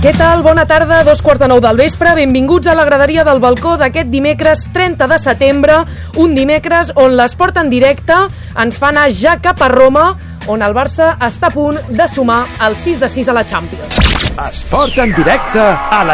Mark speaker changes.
Speaker 1: Què tal? Bona tarda, 2:15 del vespre. Benvinguts a la graderia del balcó d'aquest dimecres 30 de setembre, un dimecres on l'esport en directe ens fa anar ja cap a Roma, on el Barça està a punt de sumar el 6-6 a la Champions.
Speaker 2: Esport en directe a la